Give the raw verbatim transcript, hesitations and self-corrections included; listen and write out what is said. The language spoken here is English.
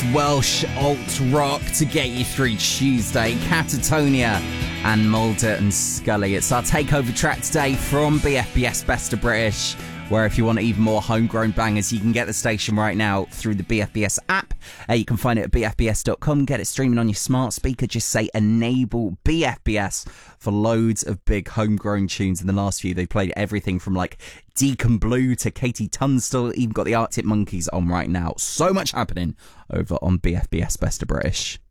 Welsh alt rock to get you through Tuesday. Catatonia and Mulder and Scully. It's our takeover track today from B F B S Best of British, where if you want even more homegrown bangers, you can get the station right now through the B F B S app. Uh, you can find it at b f b s dot com, get it streaming on your smart speaker. Just say enable B F B S for loads of big homegrown tunes. In the last few, they played everything from like Deacon Blue to Katie Tunstall, even got the Arctic Monkeys on right now. So much happening over on B F B S Best of British.